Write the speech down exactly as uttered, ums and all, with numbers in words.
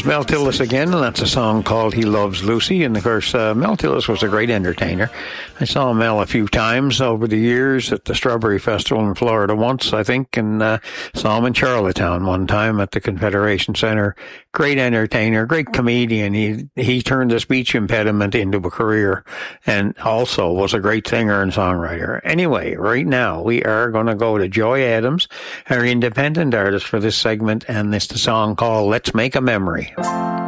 Mel Tillis again, and that's a song called He Loves Lucy. And of course, uh, Mel Tillis was a great entertainer. I saw Mel a few times over the years at the Strawberry Festival in Florida once, I think, and uh, saw him in Charlottetown one time at the Confederation Center. Great entertainer, great comedian. He he turned a speech impediment into a career, and also was a great singer and songwriter. Anyway, right now we are going to go to Joy Adams, our independent artist for this segment, and this is a song called Let's Make a Memory.